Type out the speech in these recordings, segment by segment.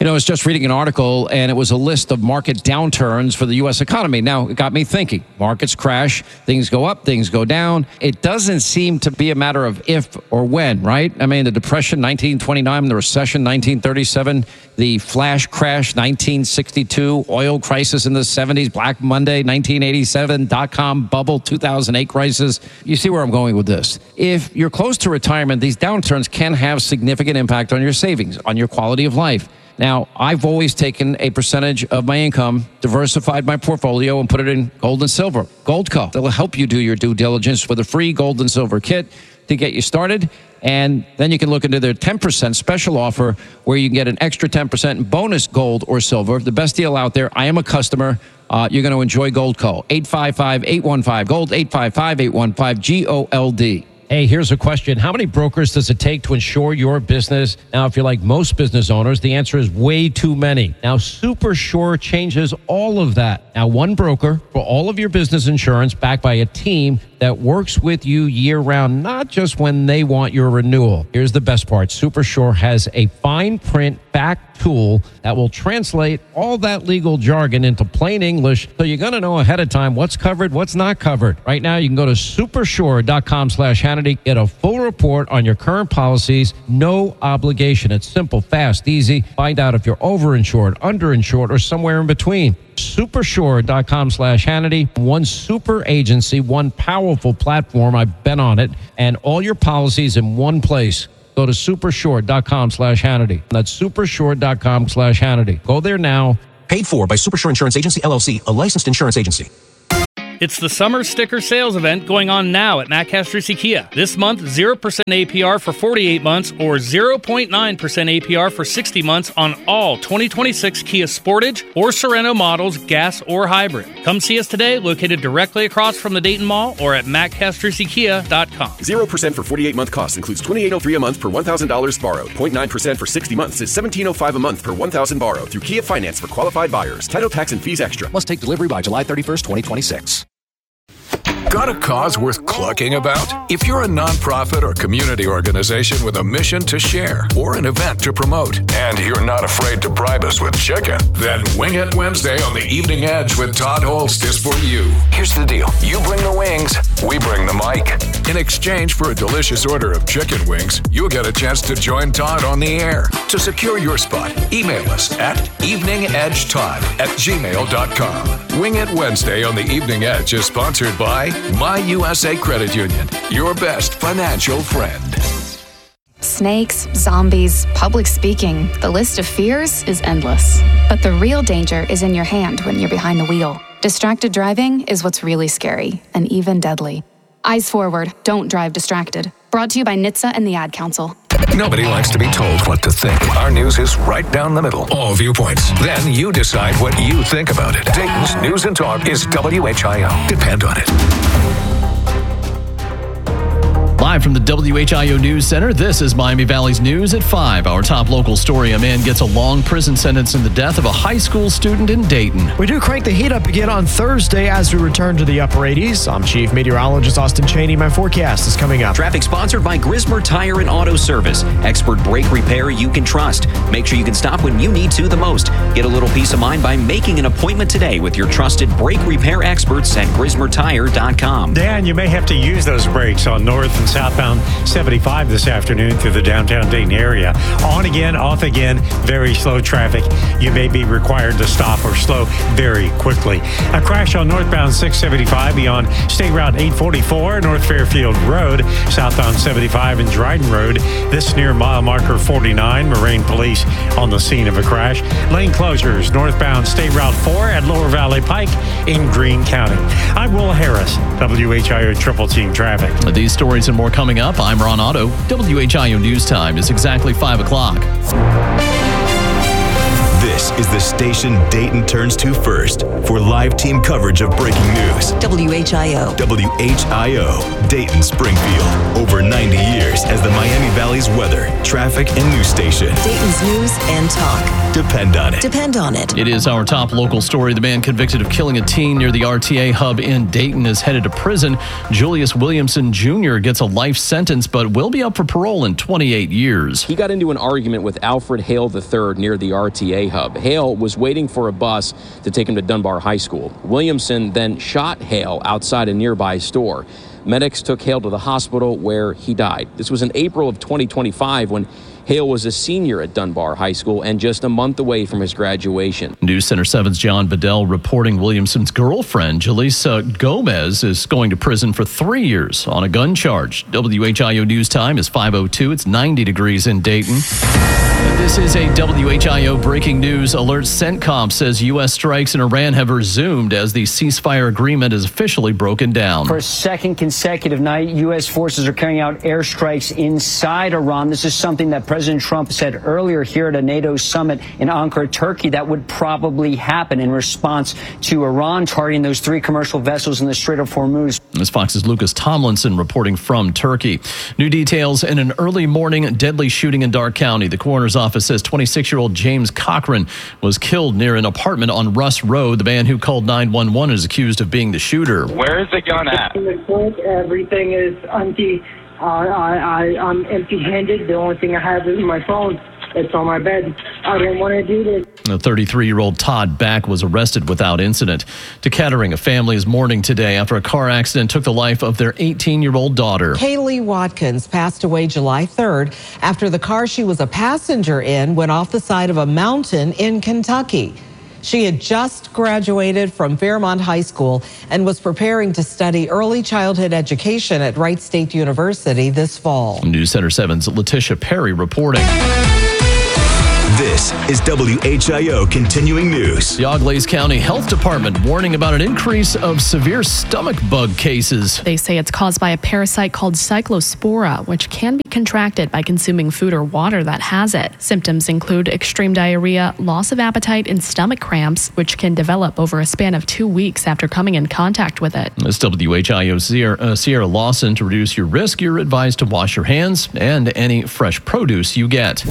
I was just reading an article, and it was a list of market downturns for the U.S. economy. Now, it got me thinking. Markets crash, things go up, things go down. It doesn't seem to be a matter of if or when, right? I mean, the Depression, 1929, the recession, 1937, the flash crash, 1962, oil crisis in the 70s, Black Monday, 1987, dot-com bubble, 2008 crisis. You see where I'm going with this. If you're close to retirement, these downturns can have significant impact on your savings, on your quality of life. Now, I've always taken a percentage of my income, diversified my portfolio, and put it in gold and silver. Goldco. They'll help you do your due diligence with a free gold and silver kit to get you started. And then you can look into their 10% special offer where you can get an extra 10% in bonus gold or silver. The best deal out there. I am a customer. You're going to enjoy Goldco. 855-815-GOLD, 855-815-GOLD. Hey, here's a question. How many brokers does it take to insure your business? Now, if you're like most business owners, the answer is way too many. Now, SuperSure changes all of that. Now, one broker for all of your business insurance backed by a team that works with you year-round, not just when they want your renewal. Here's the best part. SuperSure has a fine print back tool that will translate all that legal jargon into plain English, so you're going to know ahead of time what's covered, what's not covered. Right now, you can go to supersure.com/Hannity, get a full report on your current policies, no obligation. It's simple, fast, easy. Find out if you're overinsured, underinsured, or somewhere in between. Supersure.com/Hannity. One super agency, one powerful platform. I've been on it. And all your policies in one place. Go to supersure.com/Hannity. That's supersure.com/Hannity. Go there now. Paid for by Supersure Insurance Agency, LLC, a licensed insurance agency. It's the summer sticker sales event going on now at Matt Castrisi Kia. This month, 0% APR for 48 months or 0.9% APR for 60 months on all 2026 Kia Sportage or Sorento models, gas or hybrid. Come see us today, located directly across from the Dayton Mall or at mattcastrisikia.com. 0% for 48-month cost includes $2,803 a month per $1,000 borrowed. 0.9% for 60 months is $1,705 a month per $1,000 borrowed through Kia Finance for qualified buyers. Title, tax, and fees extra. Must take delivery by July 31st, 2026. Got a cause worth clucking about? If you're a nonprofit or community organization with a mission to share or an event to promote, and you're not afraid to bribe us with chicken, then Wing It Wednesday on the Evening Edge with Todd Holst is for you. Here's the deal. You bring the wings, we bring the mic. In exchange for a delicious order of chicken wings, you'll get a chance to join Todd on the air. To secure your spot, email us at eveningedgetodd@gmail.com. Wing It Wednesday on the Evening Edge is sponsored by My USA Credit Union, your best financial friend. Snakes, zombies, public speaking, the list of fears is endless. But the real danger is in your hand when you're behind the wheel. Distracted driving is what's really scary and even deadly. Eyes forward, don't drive distracted. Brought to you by NHTSA and the Ad Council. Nobody likes to be told what to think. Our news is right down the middle. All viewpoints. Then you decide what you think about it. Dayton's News and Talk is WHIO. Depend on it. Live from the WHIO News Center, this is Miami Valley's News at 5. Our top local story, a man gets a long prison sentence in the death of a high school student in Dayton. We do crank the heat up again on Thursday as we return to the upper 80s. I'm Chief Meteorologist Austin Cheney. My forecast is coming up. Traffic sponsored by Grismer Tire and Auto Service. Expert brake repair you can trust. Make sure you can stop when you need to the most. Get a little peace of mind by making an appointment today with your trusted brake repair experts at GrismerTire.com. Dan, you may have to use those brakes on north and southbound 75 this afternoon through the downtown Dayton area. On again, off again, very slow traffic. You may be required to stop or slow very quickly. A crash on northbound 675 beyond State Route 844, North Fairfield Road, southbound 75 and Dryden Road. This near mile marker 49. Moraine Police on the scene of a crash. Lane closures northbound State Route 4 at Lower Valley Pike in Greene County. I'm Will Harris, WHIO Triple Team Traffic. These stories and more coming up. I'm Ron Otto. WHIO News Time is exactly 5 o'clock. This This is the station Dayton turns to first for live team coverage of breaking news. WHIO. WHIO, Dayton, Springfield. Over 90 years as the Miami Valley's weather, traffic, and news station. Dayton's news and talk. Depend on it. Depend on it. It is our top local story. The man convicted of killing a teen near the RTA hub in Dayton is headed to prison. Julius Williamson Jr. gets a life sentence, but will be up for parole in 28 years. He got into an argument with Alfred Hale III near the RTA hub. Hale was waiting for a bus to take him to Dunbar High School. Williamson then shot Hale outside a nearby store. Medics took Hale to the hospital where he died. This was in April of 2025 when Hale was a senior at Dunbar High School and just a month away from his graduation. News Center 7's John Bedell reporting Williamson's girlfriend, Jaleesa Gomez, is going to prison for 3 years on a gun charge. WHIO news time is 5:02. It's 90 degrees in Dayton. This is a WHIO breaking news alert. CENTCOM says U.S. strikes in Iran have resumed as the ceasefire agreement is officially broken down. For a second consecutive night, U.S. forces are carrying out airstrikes inside Iran. This is something that President Trump said earlier here at a NATO summit in Ankara, Turkey, that would probably happen in response to Iran targeting those 3 commercial vessels in the Strait of Hormuz. This Fox's Lucas Tomlinson reporting from Turkey. New details in an early morning deadly shooting in Darke County. The coroner's office says 26-year-old James Cochran was killed near an apartment on Russ Road. The man who called 911 is accused of being the shooter. Where is the gun at? Everything is empty. I'm empty-handed. The only thing I have is my phone. It's on my bed. I didn't want to do this. A 33-year-old Todd Back was arrested without incident. To Kettering, a family is mourning today after a car accident took the life of their 18-year-old daughter. Kaylee Watkins passed away July 3rd after the car she was a passenger in went off the side of a mountain in Kentucky. She had just graduated from Fairmont High School and was preparing to study early childhood education at Wright State University this fall. News Center 7's Letitia Perry reporting. This is WHIO Continuing News. The Auglaize County Health Department warning about an increase of severe stomach bug cases. They say it's caused by a parasite called Cyclospora, which can be contracted by consuming food or water that has it. Symptoms include extreme diarrhea, loss of appetite, and stomach cramps, which can develop over a span of 2 weeks after coming in contact with it. This WHIO Sierra Lawson. To reduce your risk, you're advised to wash your hands and any fresh produce you get.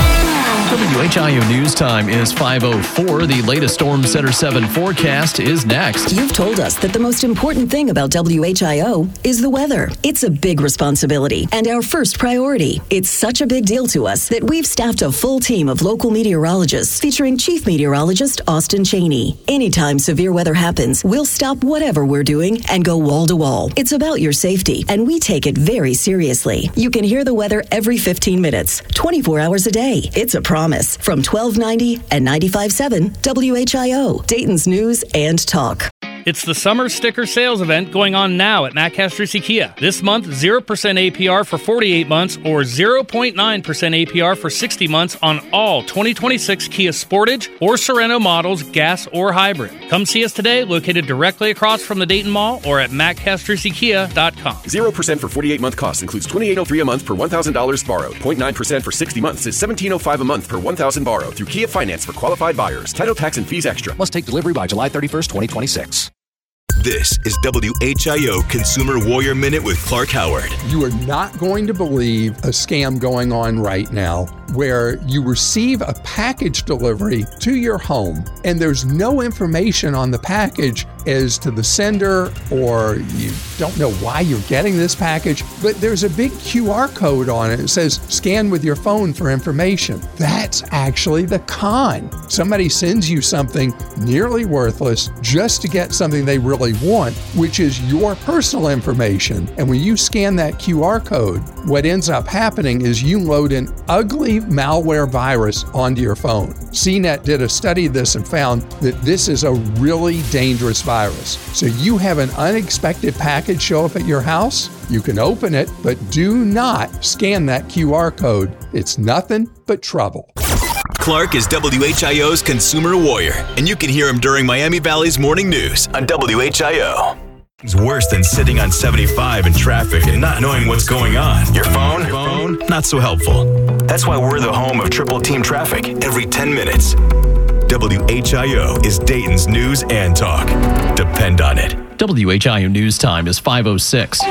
WHIO News Time is 5:04. The latest Storm Center 7 forecast is next. You've told us that the most important thing about WHIO is the weather. It's a big responsibility and our first priority. It's such a big deal to us that we've staffed a full team of local meteorologists featuring Chief Meteorologist Austin Cheney. Anytime severe weather happens, we'll stop whatever we're doing and go wall to wall. It's about your safety, and we take it very seriously. You can hear the weather every 15 minutes, 24 hours a day. It's a promise from 1290 and 95.7 WHIO, Dayton's news and talk. It's the summer sticker sales event going on now at Matt Castrucci Kia. This month, 0% APR for 48 months or 0.9% APR for 60 months on all 2026 Kia Sportage or Sorento models, gas or hybrid. Come see us today, located directly across from the Dayton Mall or at mattcastruccikia.com. 0% for 48-month cost includes $2,803 a month per $1,000 borrowed. 0.9% for 60 months is $1,705 a month per $1,000 borrowed through Kia Finance for qualified buyers. Title, tax, and fees extra. Must take delivery by July 31st, 2026. This is WHIO Consumer Warrior Minute with Clark Howard. You are not going to believe a scam going on right now where you receive a package delivery to your home and there's no information on the package as to the sender, or you don't know why you're getting this package, but there's a big QR code on it. It says scan with your phone for information. That's actually the con. Somebody sends you something nearly worthless just to get something they really want, which is your personal information. And when you scan that QR code, what ends up happening is you load an ugly malware virus onto your phone. CNET did a study of this and found that this is a really dangerous virus. So you have an unexpected package show up at your house, you can open it, but do not scan that QR code. It's nothing but trouble. Clark is WHIO's Consumer Warrior, and you can hear him during Miami Valley's Morning News on WHIO. It's worse than sitting on 75 in traffic and not knowing what's going on. Your phone, not so helpful. That's why we're the home of Triple Team Traffic every 10 minutes. WHIO is Dayton's news and talk. Depend on it. WHIO news time is 5:06.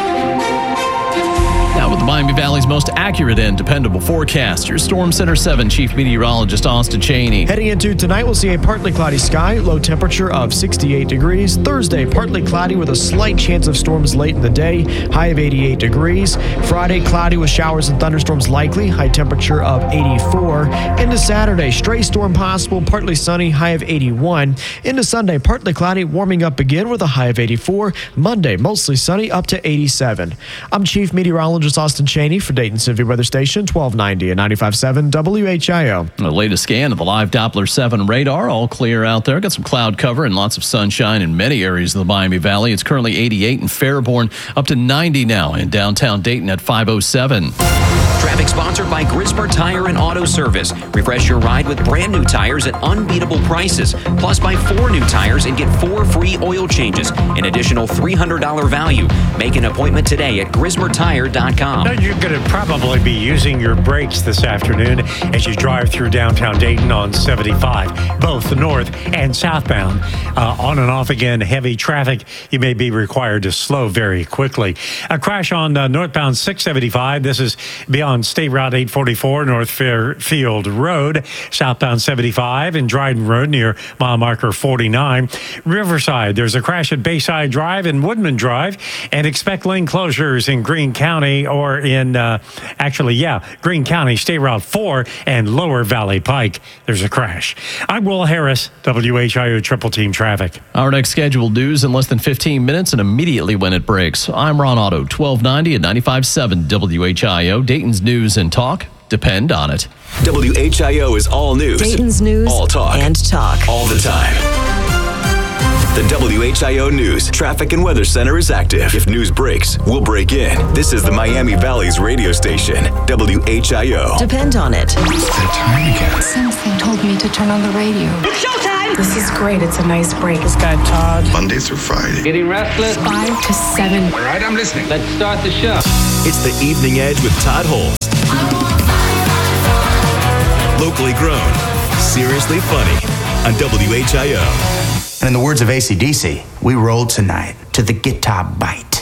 Now with the Miami Valley's most accurate and dependable forecast, your Storm Center 7 Chief Meteorologist Austin Cheney. Heading into tonight, we'll see a partly cloudy sky, low temperature of 68 degrees. Thursday, partly cloudy with a slight chance of storms late in the day, high of 88 degrees. Friday, cloudy with showers and thunderstorms likely, high temperature of 84. Into Saturday, stray storm possible, partly sunny, high of 81. Into Sunday, partly cloudy, warming up again with a high of 84. Monday, mostly sunny, up to 87. I'm Chief Meteorologist Austin Cheney for Dayton Civic Weather Station, 1290 and 95.7 WHIO. The latest scan of the live Doppler 7 radar, all clear out there. Got some cloud cover and lots of sunshine in many areas of the Miami Valley. It's currently 88 in Fairborn, up to 90 now in downtown Dayton at 5:07. Traffic sponsored by Grismer Tire and Auto Service. Refresh your ride with brand new tires at unbeatable prices. Plus, buy 4 new tires and get 4 free oil changes. An additional $300 value. Make an appointment today at GrismerTire.com. Now, you're going to probably be using your brakes this afternoon as you drive through downtown Dayton on 75, both north and southbound. On and off again, heavy traffic. You may be required to slow very quickly. A crash on northbound 675. This is beyond State Route 844, North Fairfield Road, southbound 75 and Dryden Road near mile marker 49. Riverside, there's a crash at Bayside Drive and Woodman Drive, and expect lane closures in Greene County or in, Greene County, State Route 4 and Lower Valley Pike. There's a crash. I'm Will Harris, WHIO Triple Team Traffic. Our next scheduled news in less than 15 minutes and immediately when it breaks. I'm Ron Otto, 1290 and 95.7 WHIO, Dayton's news and talk. Depend on it. WHIO is all news. Dayton's news all talk. And talk. All the time. The WHIO News Traffic and Weather Center is active. If news breaks, we'll break in. This is the Miami Valley's radio station, WHIO. Depend on it. It's that time again. Something told me to turn on the radio. It's showtime! This is great. It's a nice break. This guy Todd. Monday through Friday. Getting restless? 5 to 7. All right, I'm listening. Let's start the show. It's the Evening Edge with Todd Holmes. Locally grown, seriously funny on WHIO. And in the words of AC/DC, we roll tonight to the guitar bite.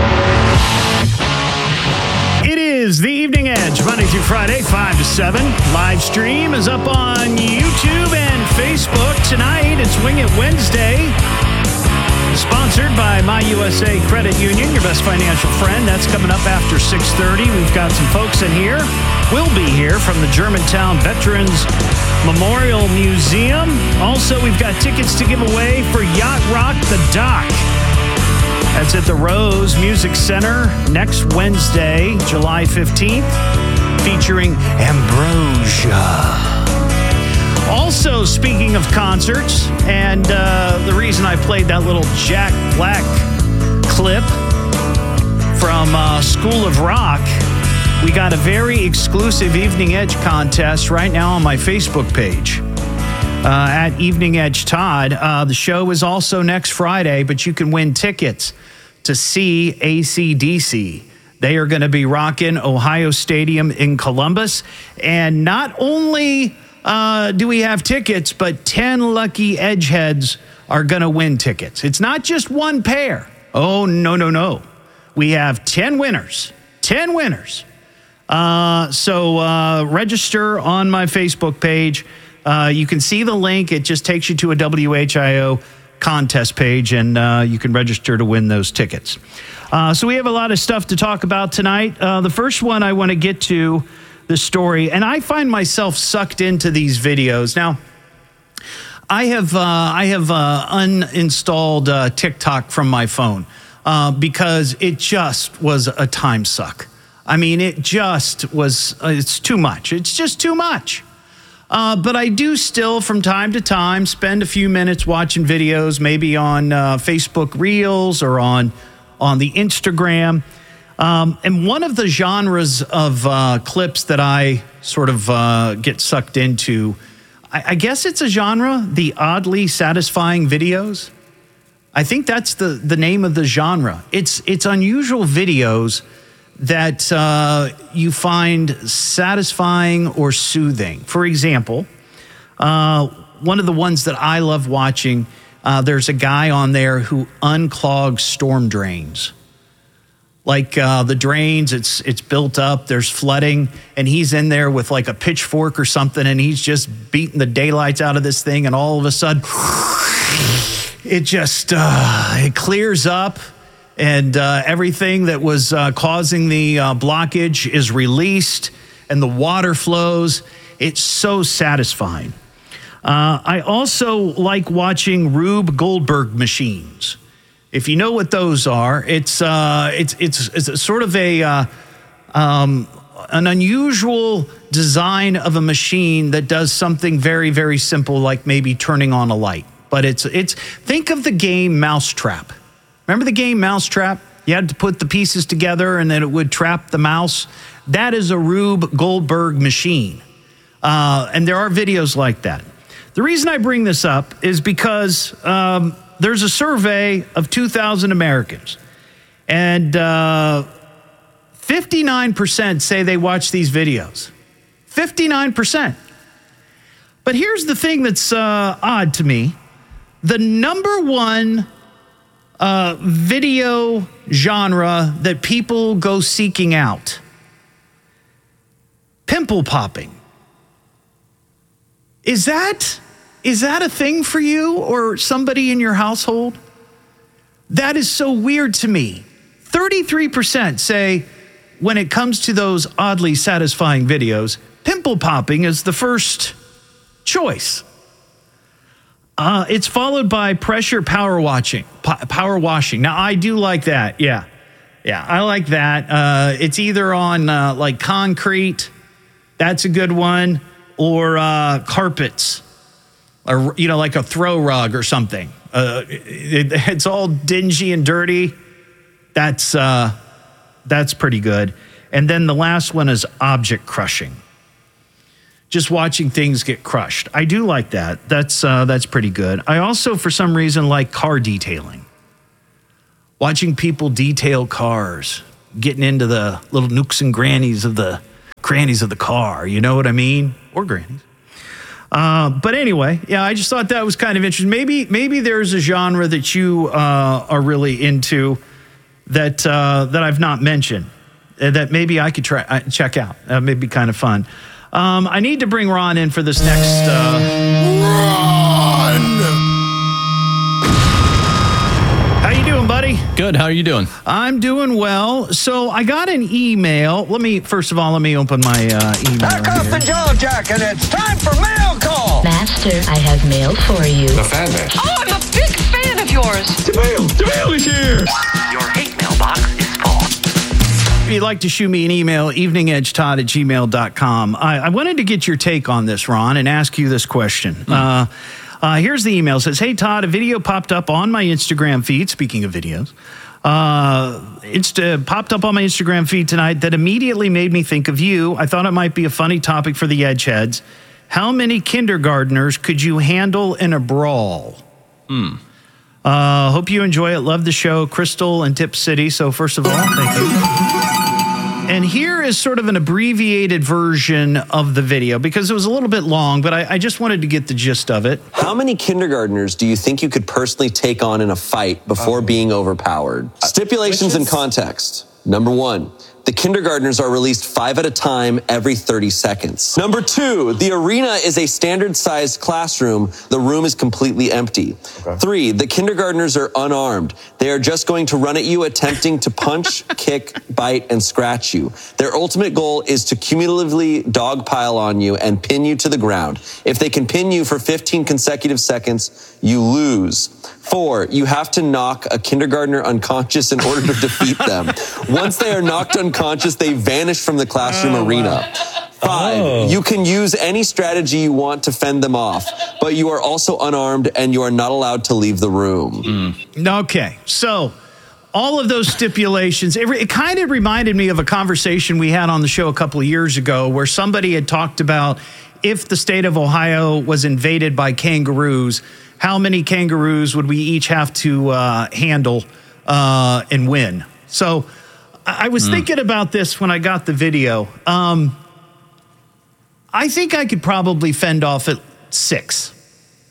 It is the Evening Edge, Monday through Friday, 5 to 7. Live stream is up on YouTube and Facebook. Tonight, it's Wing It Wednesday. Sponsored by My USA Credit Union, your best financial friend. That's coming up after 6:30. We've got some folks in here. We'll be here from the Germantown Veterans Memorial Museum. Also, we've got tickets to give away for Yacht Rock the Dock. That's at the Rose Music Center next Wednesday, July 15th, featuring Ambrosia. Also, speaking of concerts, and the reason I played that little Jack Black clip from School of Rock, we got a very exclusive Evening Edge contest right now on my Facebook page at Evening Edge Todd. The show is also next Friday, but you can win tickets to see AC/DC. They are going to be rocking Ohio Stadium in Columbus. And not only do we have tickets, but 10 lucky Edgeheads are going to win tickets. It's not just one pair. Oh, no. We have 10 winners. 10 winners. So register on my Facebook page. You can see the link. It just takes you to a WHIO contest page, and you can register to win those tickets. So we have a lot of stuff to talk about tonight. The first one I want to get to, the story, and I find myself sucked into these videos. Now, I have uninstalled TikTok from my phone because it just was a time suck. I mean, it just was, it's too much. It's just too much. But I do still, from time to time, spend a few minutes watching videos, maybe on Facebook Reels or on the Instagram. And one of the genres of clips that I sort of get sucked into, I guess it's a genre, the oddly satisfying videos. I think that's the name of the genre. It's unusual videos that you find satisfying or soothing. For example, one of the ones that I love watching, there's a guy on there who unclogs storm drains. Like the drains, it's built up, there's flooding, and he's in there with like a pitchfork or something, and he's just beating the daylights out of this thing, and all of a sudden, it just, it clears up, and everything that was causing the blockage is released, and the water flows. It's so satisfying. I also like watching Rube Goldberg machines. If you know what those are, it's sort of an unusual design of a machine that does something very, very simple, like maybe turning on a light. But it's think of the game Mousetrap. Remember the game Mousetrap? You had to put the pieces together and then it would trap the mouse. That is a Rube Goldberg machine. And there are videos like that. The reason I bring this up is because there's a survey of 2,000 Americans, and 59% say they watch these videos. 59%. But here's the thing that's odd to me. The number one video genre that people go seeking out, pimple popping. Is that a thing for you or somebody in your household? That is so weird to me. 33% say when it comes to those oddly satisfying videos, pimple popping is the first choice. It's followed by pressure power washing. Now, I do like that. Yeah, I like that. It's either on like concrete, that's a good one, or carpets. Or, like a throw rug or something. It's all dingy and dirty. That's pretty good. And then the last one is object crushing. Just watching things get crushed. I do like that. That's pretty good. I also, for some reason, like car detailing. Watching people detail cars, getting into the little nooks and crannies of the car. You know what I mean? Or grannies. But anyway, yeah, I just thought that was kind of interesting. Maybe there's a genre that you are really into that I've not mentioned that maybe I could check out. That may be kind of fun. I need to bring Ron in for this next. Ron! How you doing, buddy? Good. How are you doing? I'm doing well. So I got an email. Let me open my email. Back off the jaw jack, and it's time for mail call. Master, I have mail for you. The fan mail. Oh, I'm a big fan of yours. The mail is here. Your hate mailbox is full. If you'd like to shoot me an email, eveningedgetodd@gmail.com. I wanted to get your take on this, Ron, and ask you this question. Here's the email. It says, "Hey, Todd, a video popped up on my Instagram feed." Speaking of videos, it's popped up on my Instagram feed tonight that immediately made me think of you. I thought it might be a funny topic for the Edge Heads. How many kindergartners could you handle in a brawl? Hope you enjoy it. Love the show. Crystal and Tip City. So first of all, thank you. And here is sort of an abbreviated version of the video because it was a little bit long, but I just wanted to get the gist of it. How many kindergartners do you think you could personally take on in a fight before being overpowered? Stipulations and context. Number 1, the kindergartners are released 5 at a time every 30 seconds. Number 2, the arena is a standard-sized classroom. The room is completely empty. 3, the kindergartners are unarmed. They are just going to run at you, attempting to punch, kick, bite, and scratch you. Their ultimate goal is to cumulatively dogpile on you and pin you to the ground. If they can pin you for 15 consecutive seconds, you lose. 4, you have to knock a kindergartner unconscious in order to defeat them. Once they are knocked unconscious, they vanish from the classroom arena. 5, you can use any strategy you want to fend them off, but you are also unarmed and you are not allowed to leave the room. Okay, so all of those stipulations, it kind of reminded me of a conversation we had on the show a couple of years ago where somebody had talked about if the state of Ohio was invaded by kangaroos, how many kangaroos would we each have to handle and win? So I was thinking about this when I got the video. I think I could probably fend off at 6.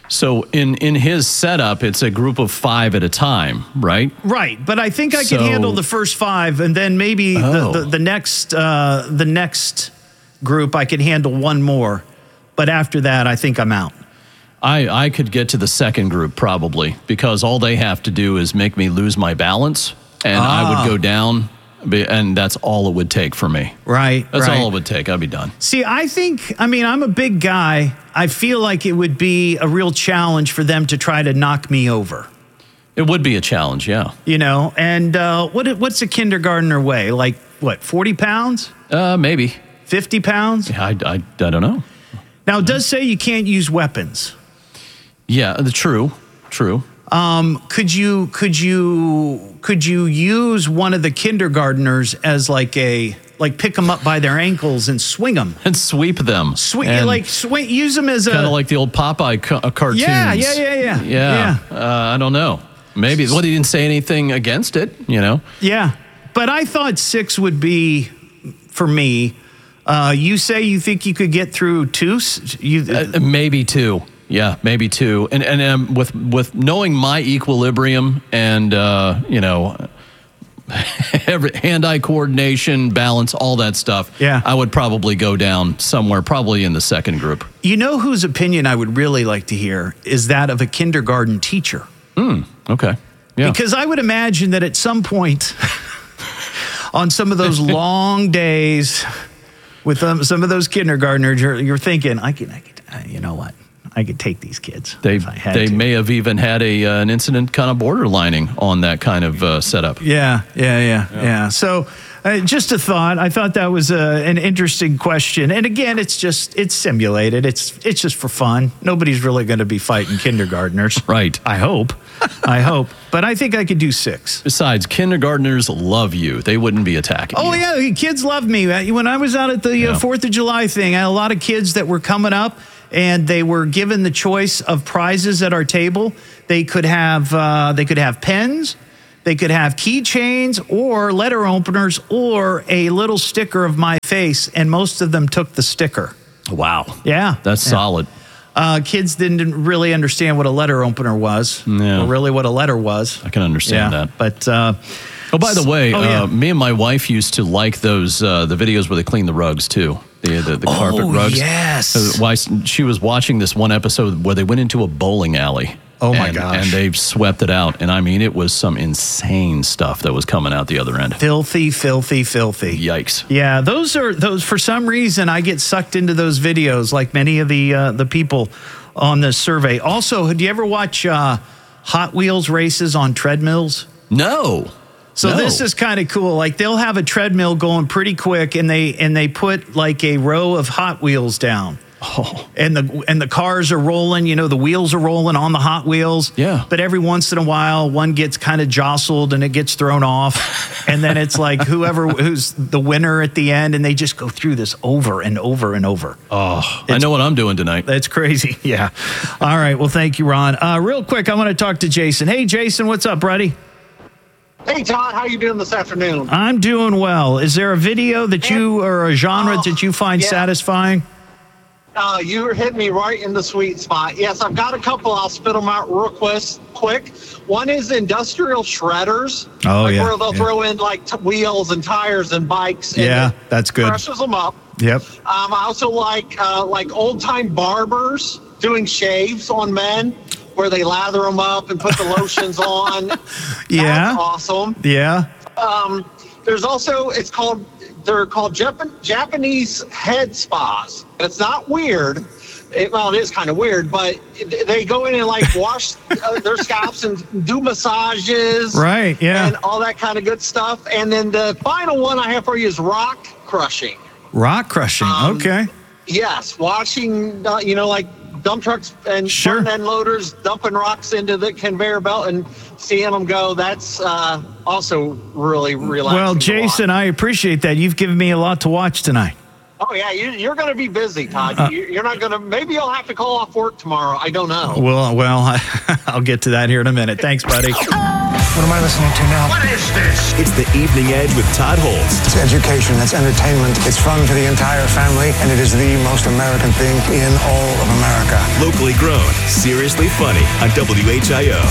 So in his setup, it's a group of 5 at a time, right? Right, but I think I can handle the first 5, and then maybe the next group I can handle one more. But after that, I think I'm out. I could get to the second group probably, because all they have to do is make me lose my balance, and I would go down, and that's all it would take for me. Right. That's all it would take. I'd be done. See, I'm a big guy. I feel like it would be a real challenge for them to try to knock me over. It would be a challenge, yeah. And what's a kindergartner weigh? Like, what, 40 pounds? Maybe. 50 pounds? Yeah, I don't know. Now, it does say you can't use weapons. Yeah, true. Could you use one of the kindergartners as pick them up by their ankles and swing them and sweep them? Use them as kind of like the old Popeye cartoons. Yeah. I don't know. Maybe. Well, he didn't say anything against it. Yeah, but I thought 6 would be for me. You say you think you could get through 2? Maybe 2. Yeah, maybe 2. And with knowing my equilibrium and hand-eye coordination, balance, all that stuff. Yeah, I would probably go down somewhere, probably in the second group. You know whose opinion I would really like to hear is that of a kindergarten teacher. Okay. Yeah. Because I would imagine that at some point on some of those long days with some of those kindergartners, you're thinking, I could, you know what? I could take these kids. They may have even had an incident kind of borderlining on that kind of setup. Yeah. So just a thought. I thought that was an interesting question. And again, it's simulated. It's just for fun. Nobody's really going to be fighting kindergartners. Right. I hope. But I think I could do 6. Besides, kindergartners love you. They wouldn't be attacking you. Oh, yeah. Kids love me. When I was out at the 4th of July thing, I had a lot of kids that were coming up, and they were given the choice of prizes at our table. They could have pens, they could have keychains or letter openers or a little sticker of my face, and most of them took the sticker. Wow. Yeah. That's solid. Kids didn't really understand what a letter opener was, or really what a letter was. I can understand that. But by the way, me and my wife used to like those the videos where they clean the rugs too. The carpet rugs. Yes. She was watching this one episode where they went into a bowling alley. Oh my gosh. And they swept it out. And I mean, it was some insane stuff that was coming out the other end. Filthy. Yikes. Yeah, those for some reason I get sucked into those videos like many of the people on this survey. Also, do you ever watch Hot Wheels races on treadmills? No. So this is kind of cool. Like they'll have a treadmill going pretty quick, and they put like a row of Hot Wheels down. Oh. And the cars are rolling, the wheels are rolling on the Hot Wheels. Yeah. But every once in a while, one gets kind of jostled and it gets thrown off. And then it's like who's the winner at the end, and they just go through this over and over and over. Oh, I know what I'm doing tonight. That's crazy. Yeah. All right. Well, thank you, Ron. Real quick, I want to talk to Jason. Hey, Jason, what's up, buddy? Hey, Todd, how you doing this afternoon? I'm doing well. Is there a video that or a genre that you find satisfying? You were hitting me right in the sweet spot. Yes, I've got a couple. I'll spit them out real quick. One is industrial shredders. Oh, yeah. Where they'll throw in like wheels and tires and bikes. Yeah, that's good. Crushes them up. Yep. I also like old time barbers doing shaves on men, where they lather them up and put the lotions on. Yeah. That's awesome. Yeah. There's also, they're called Japanese head spas. It's not weird. It is kind of weird, but they go in and wash their scalps and do massages. Right, yeah. And all that kind of good stuff. And then the final one I have for you is rock crushing. Rock crushing, okay. Yes, watching, dump trucks and front end loaders dumping rocks into the conveyor belt and seeing them go. That's also really relaxing. Well, Jason, I appreciate that. You've given me a lot to watch tonight. Oh, yeah, you're going to be busy, Todd. You're not going to, maybe you'll have to call off work tomorrow. I don't know. Well, I'll get to that here in a minute. Thanks, buddy. What am I listening to now? What is this? It's the Evening Edge with Todd Holst. It's education, it's entertainment, it's fun for the entire family, and it is the most American thing in all of America. Locally grown, seriously funny on WHIO.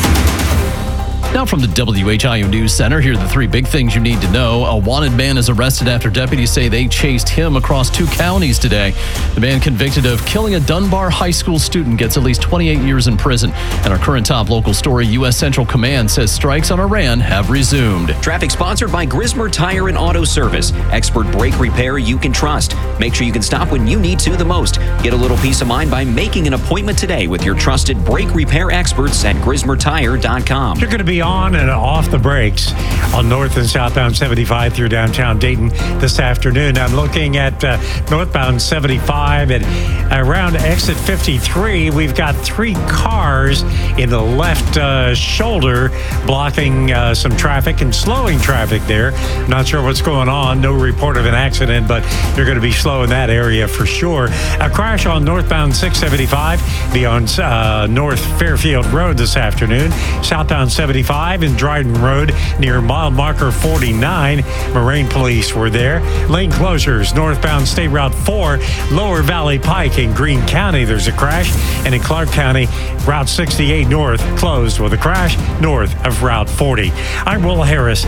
Now from the WHIO News Center, here are the three big things you need to know. A wanted man is arrested after deputies say they chased him across 2 counties today. The man convicted of killing a Dunbar High School student gets at least 28 years in prison. And our current top local story, U.S. Central Command says strikes on Iran have resumed. Traffic sponsored by Grismer Tire and Auto Service. Expert brake repair you can trust. Make sure you can stop when you need to the most. Get a little peace of mind by making an appointment today with your trusted brake repair experts at GrismerTire.com. You're going to be on and off the brakes on north and southbound 75 through downtown Dayton this afternoon. I'm looking at northbound 75 and around exit 53. We've got 3 cars in the left shoulder blocking some traffic and slowing traffic there. Not sure what's going on. No report of an accident, but you're going to be slow in that area for sure. A crash on northbound 675 beyond North Fairfield Road this afternoon. Southbound 75 and Dryden Road near mile marker 49. Moraine police were there. Lane closures northbound State Route 4, Lower Valley Pike in Greene County. There's a crash. And in Clark County, Route 68 North closed with a crash north of Route 40. I'm Will Harris,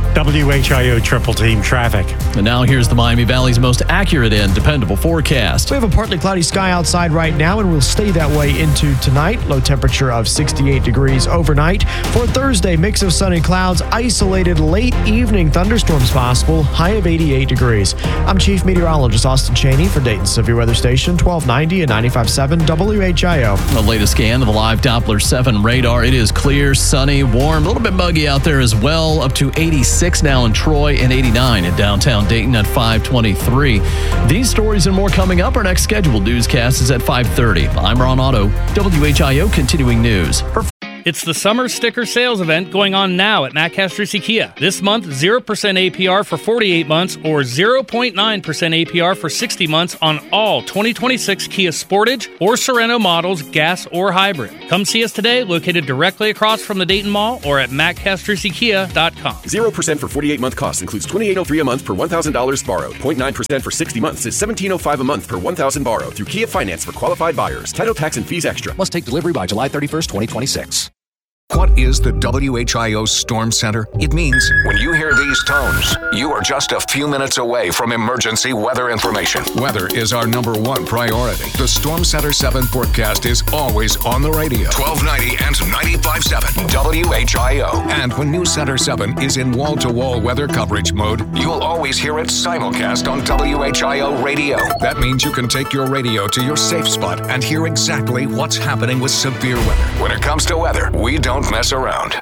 WHIO Triple Team Traffic. And now here's the Miami Valley's most accurate and dependable forecast. We have a partly cloudy sky outside right now, and we'll stay that way into tonight. Low temperature of 68 degrees overnight. For Thursday, mix of sun and clouds, isolated late evening thunderstorms possible, high of 88 degrees. I'm Chief Meteorologist Austin Cheney for Dayton Severe Weather Station, 1290 and 95.7 WHIO. The latest scan of the live Doppler 7 radar. It is clear, sunny, warm, a little bit muggy out there as well, up to 86 now in Troy and 89 in downtown Dayton at 523. These stories and more coming up. Our next scheduled newscast is at 5:30. I'm Ron Otto, WHIO Continuing News. It's the summer sticker sales event going on now at Matt Castrucci Kia. This month, 0% APR for 48 months or 0.9% APR for 60 months on all 2026 Kia Sportage or Sorento models, gas or hybrid. Come see us today, located directly across from the Dayton Mall or at mattcastruccikia.com. 0% for 48-month cost includes $2,803 a month per $1,000 borrowed. 0.9% for 60 months is $1,705 a month per $1,000 borrowed through Kia Finance for qualified buyers. Title, tax, and fees extra. Must take delivery by July 31st, 2026. What is the WHIO Storm Center? It means when you hear these tones, you are just a few minutes away from emergency weather information. Weather is our #1 priority. The Storm Center 7 forecast is always on the radio. 1290 and 95.7 WHIO. And when News Center 7 is in wall-to-wall weather coverage mode, you'll always hear it simulcast on WHIO radio. That means you can take your radio to your safe spot and hear exactly what's happening with severe weather. When it comes to weather, we don't mess around.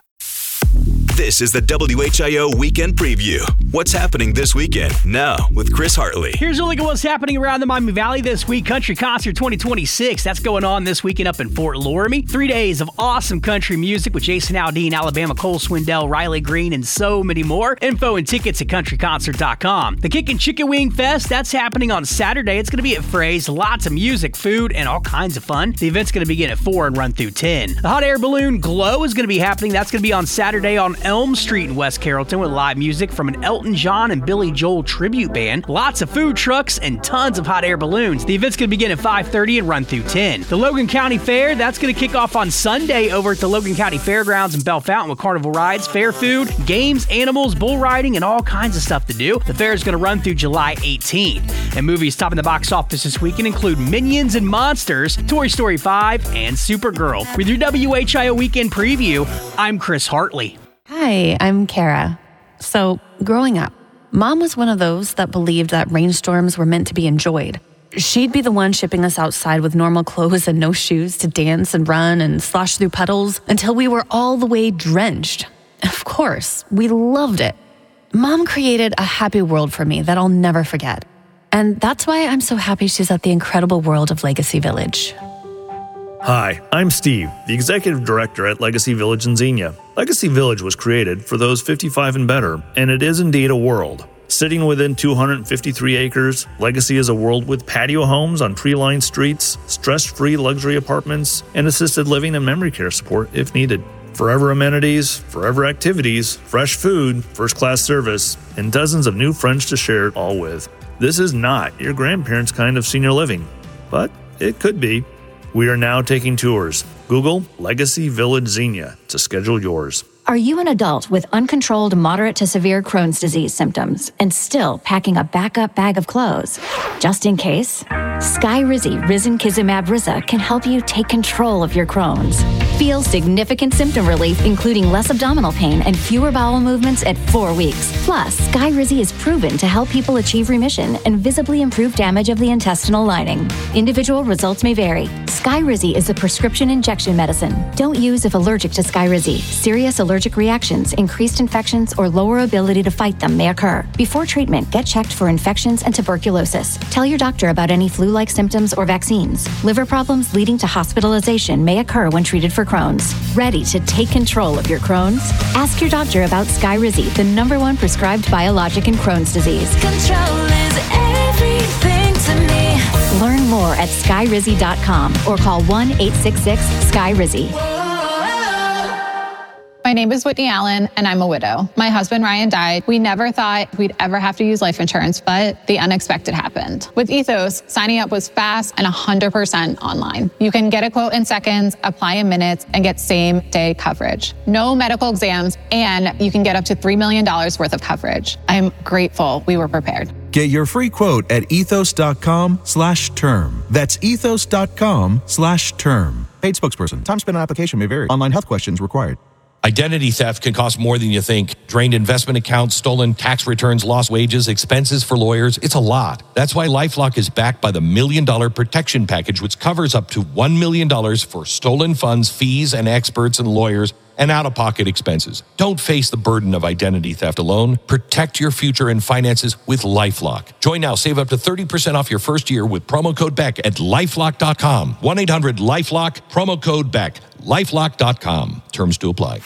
This is the WHIO Weekend Preview. What's happening this weekend? Now with Chris Hartley. Here's a look at what's happening around the Miami Valley this week. Country Concert 2026. That's going on this weekend up in Fort Loramie. 3 days of awesome country music with Jason Aldean, Alabama, Cole Swindell, Riley Green, and so many more. Info and tickets at countryconcert.com. The Kickin' Chicken Wing Fest, that's happening on Saturday. It's going to be at Frey's. Lots of music, food, and all kinds of fun. The event's going to begin at 4 and run through 10. The Hot Air Balloon Glow is going to be happening. That's going to be on Saturday on Elm Street in West Carrollton with live music from an Elton John and Billy Joel tribute band. Lots of food trucks and tons of hot air balloons. The event's going to begin at 5:30 and run through 10. The Logan County Fair, that's going to kick off on Sunday over at the Logan County Fairgrounds in Bell Fountain with carnival rides, fair food, games, animals, bull riding, and all kinds of stuff to do. The fair is going to run through July 18th. And movies topping the box office this weekend include Minions and Monsters, Toy Story 5, and Supergirl. With your WHIO Weekend Preview, I'm Chris Hartley. Hi, I'm Kara. So, growing up, Mom was one of those that believed that rainstorms were meant to be enjoyed. She'd be the one shipping us outside with normal clothes and no shoes to dance and run and slosh through puddles until we were all the way drenched. Of course, we loved it. Mom created a happy world for me that I'll never forget. And that's why I'm so happy she's at the incredible world of Legacy Village. Hi, I'm Steve, the Executive Director at Legacy Village in Xenia. Legacy Village was created for those 55 and better, and it is indeed a world. Sitting within 253 acres, Legacy is a world with patio homes on tree-lined streets, stress-free luxury apartments, and assisted living and memory care support if needed. Forever amenities, forever activities, fresh food, first-class service, and dozens of new friends to share it all with. This is not your grandparents' kind of senior living, but it could be. We are now taking tours. Google Legacy Village Xenia to schedule yours. Are you an adult with uncontrolled moderate to severe Crohn's disease symptoms and still packing a backup bag of clothes? Just in case, Skyrizi Risankizumab Riza can help you take control of your Crohn's. Feel significant symptom relief, including less abdominal pain and fewer bowel movements at 4 weeks. Plus, Skyrizi is proven to help people achieve remission and visibly improve damage of the intestinal lining. Individual results may vary. Skyrizi is a prescription injection medicine. Don't use if allergic to Skyrizi. Serious allergic reactions, increased infections, or lower ability to fight them may occur. Before treatment, get checked for infections and tuberculosis. Tell your doctor about any flu-like symptoms or vaccines. Liver problems leading to hospitalization may occur when treated for Crohn's. Ready to take control of your Crohn's? Ask your doctor about Skyrizi, the #1 prescribed biologic in Crohn's disease. Control is everything to me. Learn more at skyrizi.com or call 1-866-SKYRIZI. My name is Whitney Allen, and I'm a widow. My husband, Ryan, died. We never thought we'd ever have to use life insurance, but the unexpected happened. With Ethos, signing up was fast and 100% online. You can get a quote in seconds, apply in minutes, and get same-day coverage. No medical exams, and you can get up to $3 million worth of coverage. I'm grateful we were prepared. Get your free quote at ethos.com/term. That's ethos.com/term. Paid spokesperson. Time spent on application may vary. Online health questions required. Identity theft can cost more than you think. Drained investment accounts, stolen tax returns, lost wages, expenses for lawyers. It's a lot. That's why LifeLock is backed by the $1 Million Protection Package, which covers up to $1 million for stolen funds, fees, and experts and lawyers, and out-of-pocket expenses. Don't face the burden of identity theft alone. Protect your future and finances with LifeLock. Join now. Save up to 30% off your first year with promo code BECK at LifeLock.com. 1-800-LifeLock, promo code BECK. LifeLock.com. Terms to apply.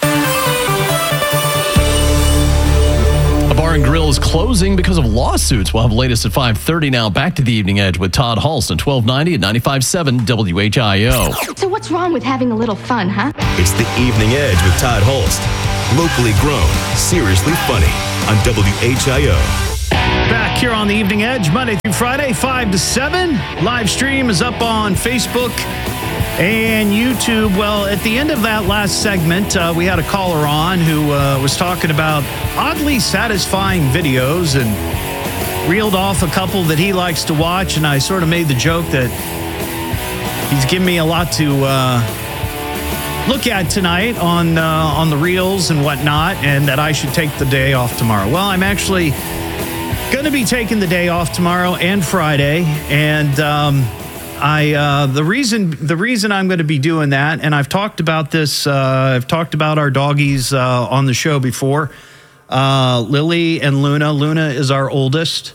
A bar and grill is closing because of lawsuits. We'll have the latest at 5:30 now. Back to the Evening Edge with Todd Hulse on 1290 at 95.7 WHIO. So what's wrong with having a little fun, huh? It's the Evening Edge with Todd Hulse. Locally grown, seriously funny on WHIO. Back here on the Evening Edge, Monday through Friday, 5 to 7. Live stream is up on Facebook and YouTube. Well, at the end of that last segment, we had a caller on who was talking about oddly satisfying videos and reeled off a couple that he likes to watch. And I sort of made the joke that he's given me a lot to look at tonight on the reels and whatnot, and that I should take the day off tomorrow. Well, I'm actually going to be taking the day off tomorrow and Friday, and the reason I'm going to be doing that, and I've talked about this, I've talked about our doggies on the show before, Lily and Luna. Luna is our oldest.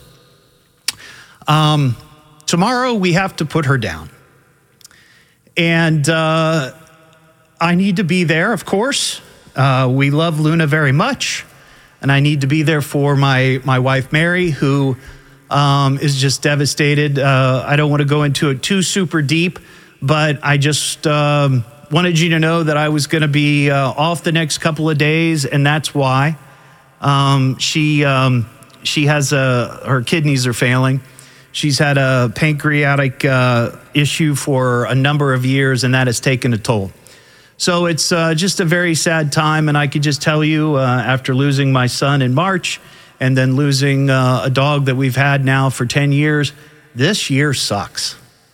Tomorrow we have to put her down, and I need to be there, of course. We love Luna very much, and I need to be there for my wife, Mary, who is just devastated. I don't want to go into it too super deep, but I just wanted you to know that I was going to be off the next couple of days, and that's why. She has her kidneys are failing. She's had a pancreatic issue for a number of years, and that has taken a toll. So it's just a very sad time, and I could just tell you, after losing my son in March and then losing a dog that we've had now for 10 years, this year sucks.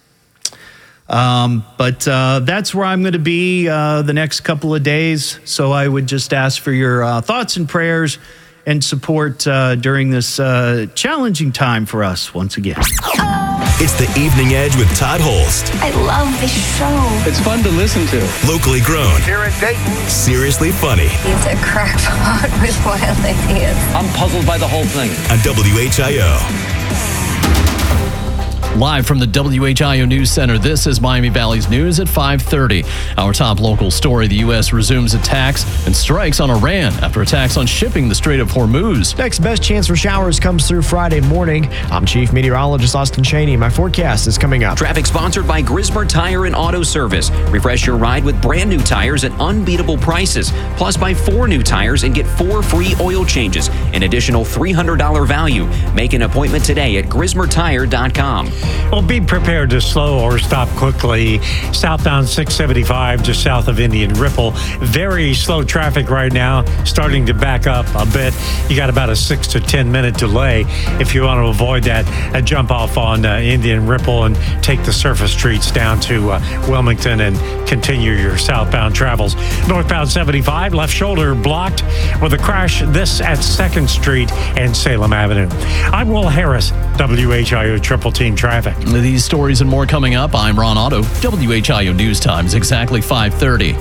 But that's where I'm going to be the next couple of days, so I would just ask for your thoughts and prayers and support during this challenging time for us once again. It's the Evening Edge with Todd Hulse. I love this show. It's fun to listen to. Locally grown. Here in Dayton. Seriously funny. He's a crackpot with wild ideas. I'm puzzled by the whole thing. On WHIO. Live from the WHIO News Center, this is Miami Valley's News at 5:30. Our top local story, the U.S. resumes attacks and strikes on Iran after attacks on shipping the Strait of Hormuz. Next best chance for showers comes through Friday morning. I'm Chief Meteorologist Austin Cheney. My forecast is coming up. Traffic sponsored by Grismer Tire and Auto Service. Refresh your ride with brand new tires at unbeatable prices. Plus, buy 4 new tires and get 4 free oil changes. An additional $300 value. Make an appointment today at GrismerTire.com. Well, be prepared to slow or stop quickly. Southbound 675 just south of Indian Ripple. Very slow traffic right now, starting to back up a bit. You got about a 6 to 10 minute delay if you want to avoid that. Jump off on Indian Ripple and take the surface streets down to Wilmington and continue your southbound travels. Northbound 75, left shoulder blocked with a crash. This at 2nd Street and Salem Avenue. I'm Will Harris, WHIO Triple Team Traffic. These stories and more coming up. I'm Ron Otto. WHIO News Time is exactly 5:30.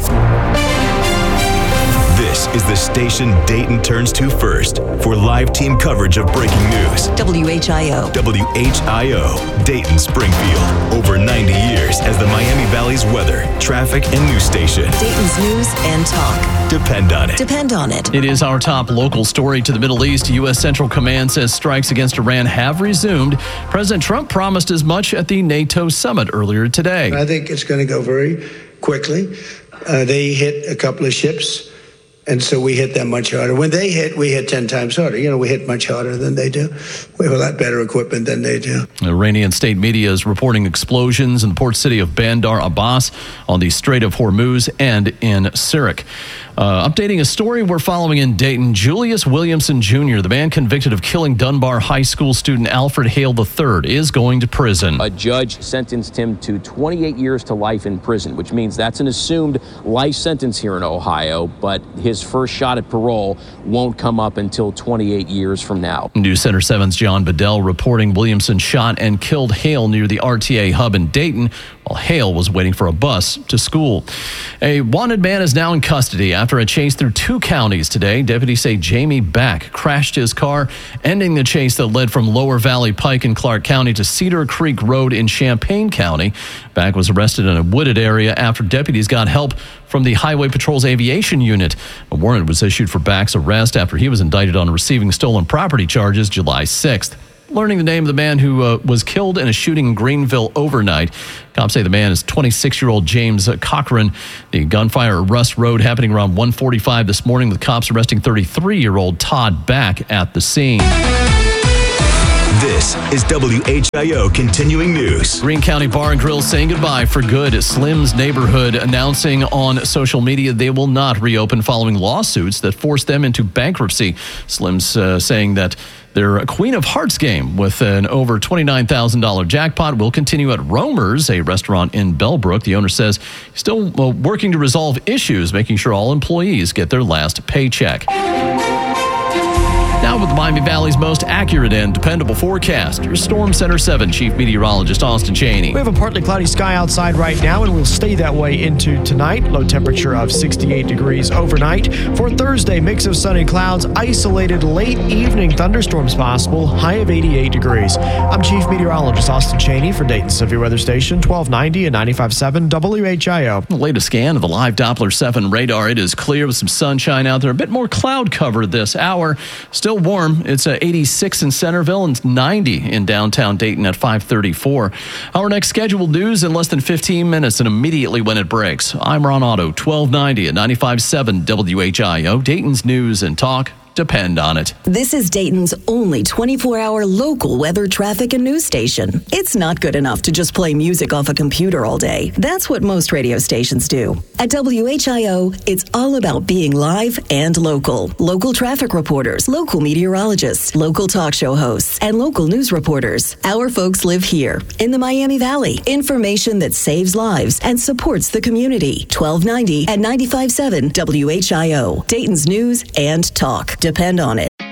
This is the station Dayton turns to first for live team coverage of breaking news. WHIO. WHIO, Dayton Springfield. Over 90 years as the Miami Valley's weather, traffic, and news station. Dayton's news and talk. Depend on it. Depend on it. It is our top local story to the Middle East. U.S. Central Command says strikes against Iran have resumed. President Trump promised as much at the NATO summit earlier today. I think it's going to go very quickly. They hit a couple of ships. And so we hit them much harder. When they hit, we hit 10 times harder. We hit much harder than they do. We have a lot better equipment than they do. Iranian state media is reporting explosions in the port city of Bandar Abbas on the Strait of Hormuz and in Sirak. Updating a story we're following in Dayton, Julius Williamson Jr., the man convicted of killing Dunbar High School student Alfred Hale III, is going to prison. A judge sentenced him to 28 years to life in prison, which means that's an assumed life sentence here in Ohio, but his first shot at parole won't come up until 28 years from now. News Center 7's John Bedell reporting Williamson shot and killed Hale near the RTA hub in Dayton while Hale was waiting for a bus to school. A wanted man is now in custody after a chase through 2 counties today. Deputies say Jamie Back crashed his car, ending the chase that led from Lower Valley Pike in Clark County to Cedar Creek Road in Champaign County. Back was arrested in a wooded area after deputies got help from the Highway Patrol's aviation unit. A warrant was issued for Back's arrest after he was indicted on receiving stolen property charges July 6th. Learning the name of the man who was killed in a shooting in Greenville overnight. Cops say the man is 26-year-old James Cochran. The gunfire at Russ Road happening around 1:45 this morning, with cops arresting 33-year-old Todd Back at the scene. This is WHIO Continuing News. Greene County Bar and Grill saying goodbye for good. Slim's Neighborhood announcing on social media they will not reopen following lawsuits that forced them into bankruptcy. Slim's saying that their Queen of Hearts game with an over $29,000 jackpot will continue at Romer's, a restaurant in Bellbrook. The owner says he's still working to resolve issues, making sure all employees get their last paycheck. Now with Miami Valley's most accurate and dependable forecast, your Storm Center 7 Chief Meteorologist Austin Cheney. We have a partly cloudy sky outside right now, and we'll stay that way into tonight. Low temperature of 68 degrees overnight. For Thursday, mix of sun and clouds, isolated late evening thunderstorms possible, high of 88 degrees. I'm Chief Meteorologist Austin Cheney for Dayton Severe Weather Station, 1290 and 95.7 WHIO. The latest scan of the live Doppler 7 radar. It is clear with some sunshine out there. A bit more cloud cover this hour. Still warm. It's 86 in Centerville and 90 in downtown Dayton at 5:34. Our next scheduled news in less than 15 minutes and immediately when it breaks. I'm Ron Otto, 1290 at 95.7 WHIO. Dayton's news and talk. Depend on it. This is Dayton's only 24-hour local weather, traffic, and news station. It's not good enough to just play music off a computer all day. That's what most radio stations do. At WHIO, it's all about being live and local. Local traffic reporters, local meteorologists, local talk show hosts, and local news reporters. Our folks live here in the Miami Valley. Information that saves lives and supports the community. 1290 and 95.7 WHIO. Dayton's news and talk. Depend on it.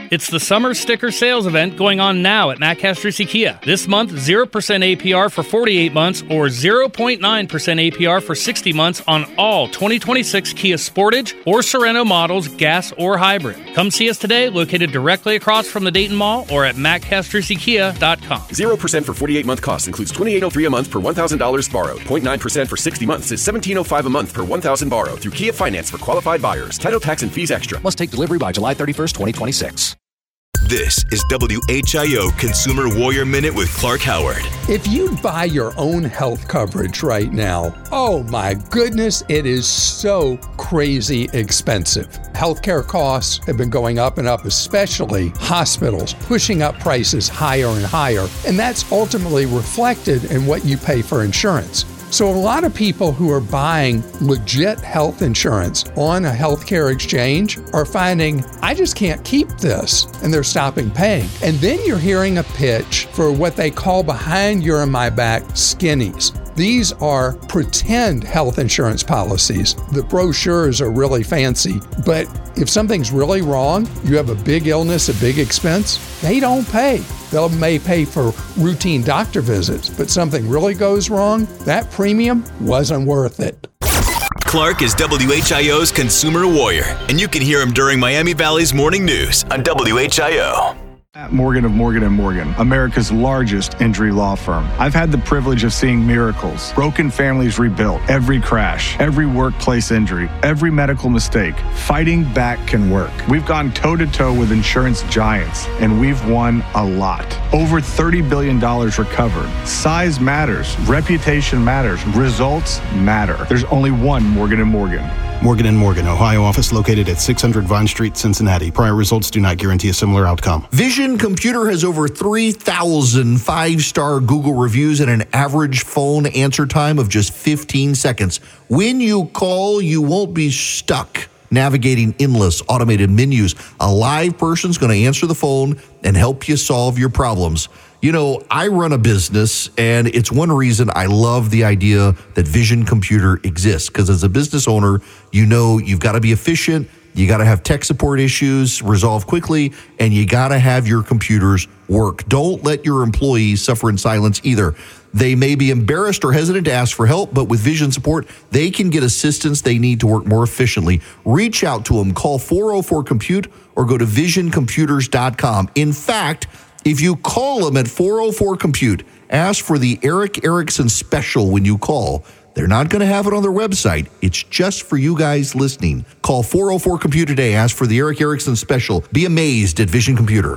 It's the summer sticker sales event going on now at Matt Castrucci Kia. This month, 0% APR for 48 months or 0.9% APR for 60 months on all 2026 Kia Sportage or Sorento models, gas or hybrid. Come see us today, located directly across from the Dayton Mall or at mattcastruccikia.com. 0% for 48-month cost includes $2,803 a month per $1,000 borrowed. 0.9% for 60 months is $1,705 a month per $1,000 borrowed through Kia Finance for qualified buyers. Title, tax, and fees extra. Must take delivery by July 31st, 2026. This is WHIO Consumer Warrior Minute with Clark Howard. If you buy your own health coverage right now, oh my goodness, it is so crazy expensive. Healthcare costs have been going up and up, especially hospitals, pushing up prices higher and higher. And that's ultimately reflected in what you pay for insurance. So a lot of people who are buying legit health insurance on a healthcare exchange are finding, I just can't keep this, and they're stopping paying. And then you're hearing a pitch for what they call behind your and my back skinnies. These are pretend health insurance policies. The brochures are really fancy, but if something's really wrong, you have a big illness, a big expense, they don't pay. They may pay for routine doctor visits, but something really goes wrong, that premium wasn't worth it. Clark is WHIO's Consumer Warrior, and you can hear him during Miami Valley's Morning News on WHIO. At Morgan of Morgan & Morgan, America's largest injury law firm. I've had the privilege of seeing miracles, broken families rebuilt, every crash, every workplace injury, every medical mistake. Fighting back can work. We've gone toe-to-toe with insurance giants, and we've won a lot. Over $30 billion recovered. Size matters. Reputation matters. Results matter. There's only one Morgan & Morgan. Morgan & Morgan, Ohio office located at 600 Vine Street, Cincinnati. Prior results do not guarantee a similar outcome. Vision Computer has over 3,000 five-star Google reviews and an average phone answer time of just 15 seconds. When you call, you won't be stuck navigating endless automated menus. A live person's going to answer the phone and help you solve your problems. You know, I run a business, and it's one reason I love the idea that Vision Computer exists, because as a business owner, you know you've got to be efficient, you got to have tech support issues resolved quickly, and you got to have your computers work. Don't let your employees suffer in silence either. They may be embarrassed or hesitant to ask for help, but with Vision support, they can get assistance they need to work more efficiently. Reach out to them. Call 404-COMPUTE or go to visioncomputers.com. In fact, if you call them at 404-COMPUTE, ask for the Eric Erickson special when you call. They're not going to have it on their website. It's just for you guys listening. Call 404-COMPUTE today. Ask for the Eric Erickson special. Be amazed at Vision Computer.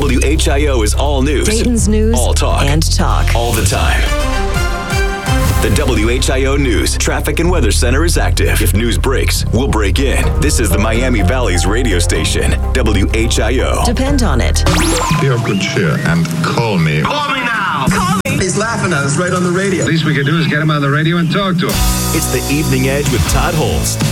WHIO is all news. Dayton's news all talk. And talk. All the time. The WHIO News Traffic and Weather Center is active. If news breaks, we'll break in. This is the Miami Valley's radio station, WHIO. Depend on it. Be of good cheer and call me. Call me now! Call me! He's laughing at us right on the radio. Least we can do is get him on the radio and talk to him. It's the Evening Edge with Todd Holst.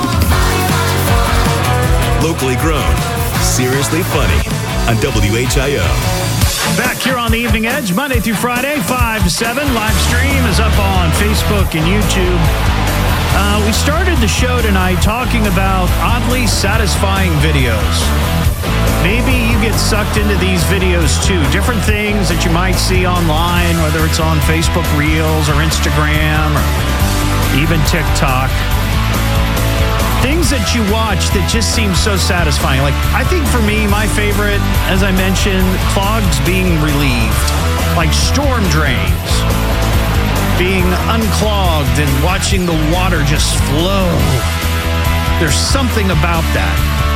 Locally grown, seriously funny on WHIO. Back here on the Evening Edge, Monday through Friday, 5 to 7. Live stream is up on Facebook and YouTube. We started the show tonight talking about oddly satisfying videos. Maybe you get sucked into these videos too. Different things that you might see online, whether it's on Facebook Reels or Instagram or even TikTok. Things that you watch that just seem so satisfying. Like, I think for me, my favorite, as I mentioned, clogs being relieved. Like storm drains being unclogged and watching the water just flow. There's something about that.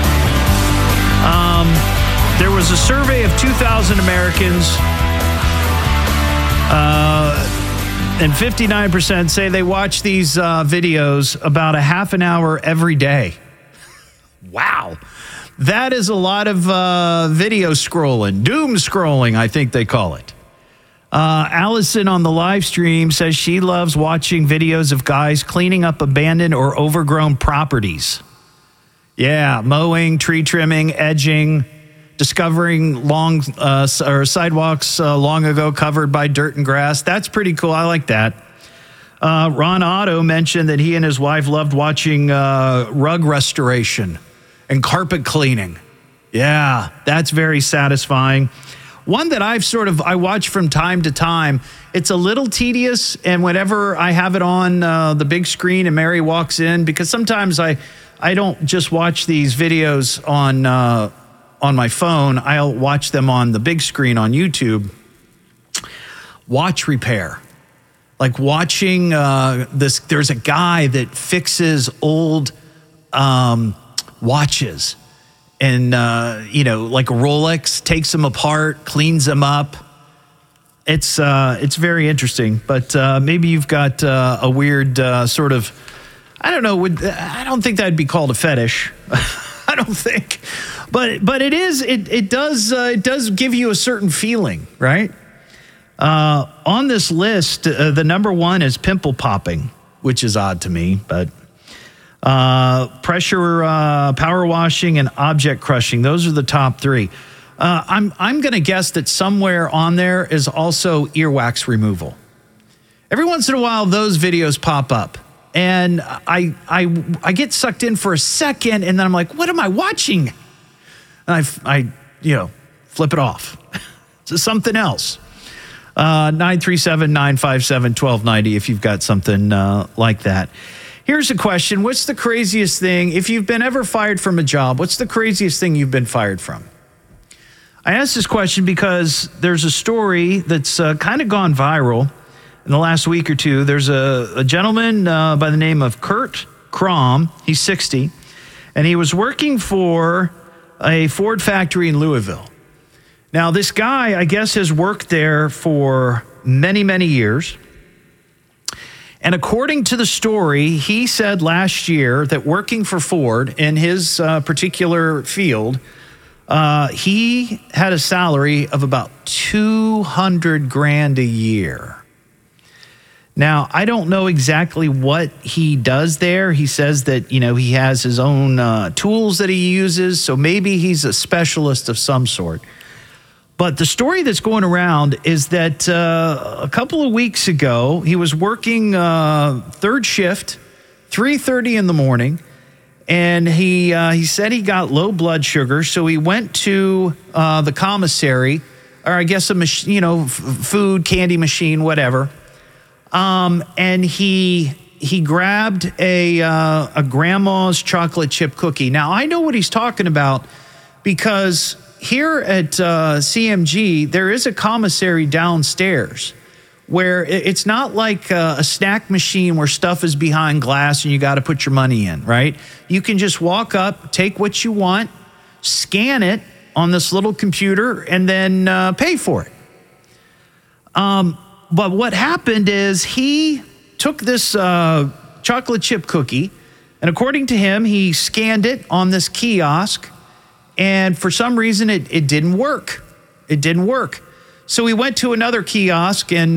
There was a survey of 2,000 Americans, and 59% say they watch these videos about a half an hour every day. Wow. That is a lot of video scrolling, doom scrolling, I think they call it. Allison on the live stream says she loves watching videos of guys cleaning up abandoned or overgrown properties. Yeah, mowing, tree trimming, edging, discovering long or sidewalks long ago covered by dirt and grass. That's pretty cool. I like that. Ron Otto mentioned that he and his wife loved watching rug restoration and carpet cleaning. Yeah, that's very satisfying. One that I watch from time to time. It's a little tedious, and whenever I have it on the big screen and Mary walks in, because sometimes I don't just watch these videos on my phone. I'll watch them on the big screen on YouTube. Watch repair. Like watching this, there's a guy that fixes old watches. And, like Rolex, takes them apart, cleans them up. It's very interesting. But maybe you've got a weird sort of, I don't know, I don't think that'd be called a fetish. I don't think. But it is, it does give you a certain feeling, right? On this list, the number one is pimple popping, which is odd to me, but pressure, power washing, and object crushing. Those are the top three. I'm going to guess that somewhere on there is also earwax removal. Every once in a while, those videos pop up, and I get sucked in for a second, and then I'm like, what am I watching? And I flip it off to something else. 937-957-1290 if you've got something like that. Here's a question. What's the craziest thing, if you've been ever fired from a job, what's the craziest thing you've been fired from? I asked this question because there's a story that's kind of gone viral in the last week or two. There's a gentleman by the name of Kurt Crom. He's 60, and he was working for a Ford factory in Louisville. Now, this guy, I guess, has worked there for many, many years. And according to the story, he said last year that working for Ford in his particular field, he had a salary of about $200,000 a year. Now, I don't know exactly what he does there. He says that, he has his own tools that he uses, so maybe he's a specialist of some sort. But the story that's going around is that a couple of weeks ago, he was working third shift, 3:30 in the morning, and he said he got low blood sugar, so he went to the commissary, or I guess a machine, food, candy machine, whatever, and he grabbed a grandma's chocolate chip cookie. Now, I know what he's talking about because here at CMG, there is a commissary downstairs where it's not like a snack machine where stuff is behind glass and you got to put your money in, right? You can just walk up, take what you want, scan it on this little computer, and then pay for it. But what happened is he took this chocolate chip cookie, and according to him, he scanned it on this kiosk, and for some reason, it didn't work. It didn't work. So he went to another kiosk, and